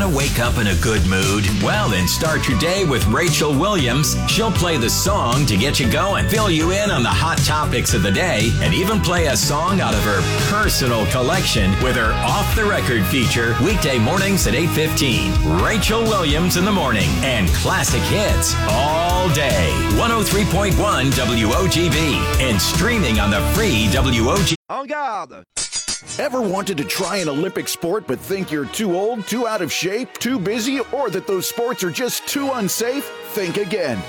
Want to wake up in a good mood? Well, then start your day with Rachel Williams. She'll play the song to get you going, fill you in on the hot topics of the day, and even play a song out of her personal collection with her Off the Record feature weekday mornings at 8:15. Rachel Williams in the morning and classic hits all day. 103.1 WOGB and streaming on the free WOGB. En garde! Ever wanted to try an Olympic sport but think you're too old, too out of shape, too busy, or that those sports are just too unsafe? Think again.